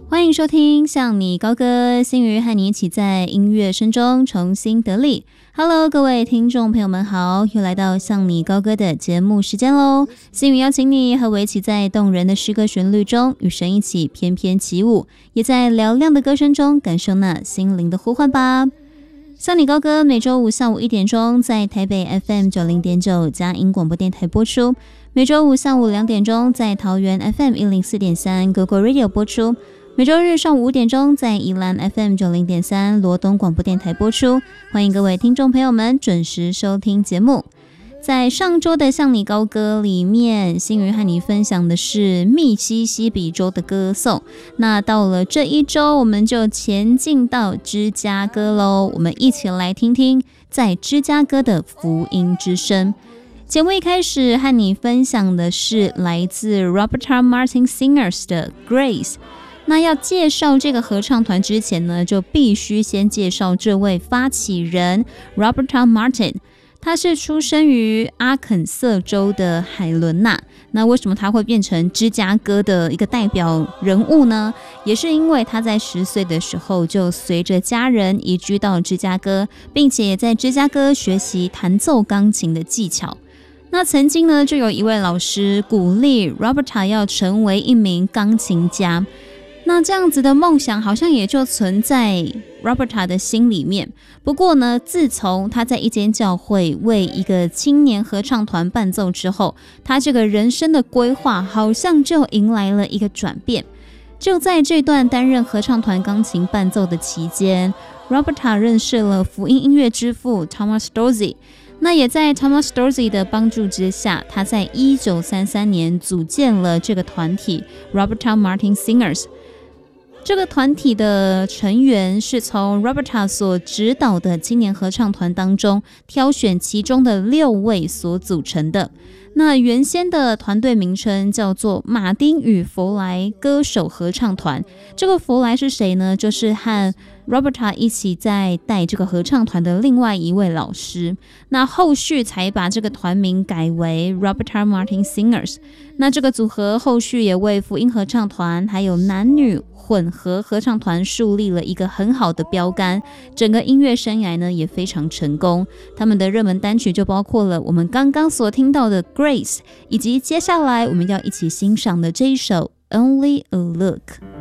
欢迎收听向你高歌，新宇和你一起在音乐声中重新得力。Hello， 各位听众朋友们好，又来到向你高歌的节目时间喽。新宇邀请你和我一起在动人的诗歌旋律中与神一起翩翩起舞，也在嘹亮的歌声中感受那心灵的呼唤吧。向你高歌每周五下午1点钟在台北 FM90.9 佳音广播电台播出，每周五下午2点钟在桃园 FM104.3 GoGo Radio 播出，每周日上午5点钟在宜兰 FM90.3 罗东广播电台播出。欢迎各位听众朋友们准时收听节目。在上周的向你高歌里面，新宇和你分享的是密西西比州的歌颂。那到了这一周，我们就前进到芝加哥咯，我们一起来听听在芝加哥的福音之声。节目一开始和你分享的是来自 Roberta Martin Singers 的 Grace。那要介绍这个合唱团之前呢，就必须先介绍这位发起人 Roberta Martin。他是出生于阿肯色州的海伦娜。那为什么他会变成芝加哥的一个代表人物呢？也是因为他在10岁的时候就随着家人移居到芝加哥，并且也在芝加哥学习弹奏钢琴的技巧。那曾经呢，就有一位老师鼓励 Roberta 要成为一名钢琴家。那这样子的梦想好像也就存在 Roberta 的心里面。不过呢，自从他在一间教会为一个青年合唱团伴奏之后，他这个人生的规划好像就迎来了一个转变。就在这段担任合唱团钢琴伴奏的期间， Roberta 认识了福音音乐之父 Thomas Dorsey。那也在 Thomas Dorsey 的帮助之下，他在1933年组建了这个团体 Roberta Martin Singers。这个团体的成员是从 Roberta 所指导的青年合唱团当中挑选其中的6位所组成的。那原先的团队名称叫做马丁与弗莱歌手合唱团。这个弗莱是谁呢？就是和 Roberta 一起在带这个合唱团的另外一位老师。那后续才把这个团名改为 Roberta Martin Singers。那这个组合后续也为福音合唱团还有男女混合合唱团树立了一个很好的标杆，整个音乐生涯呢也非常成功。他们的热门单曲就包括了我们刚刚所听到的 Grace， 以及接下来我们要一起欣赏的这一首 Only a Look。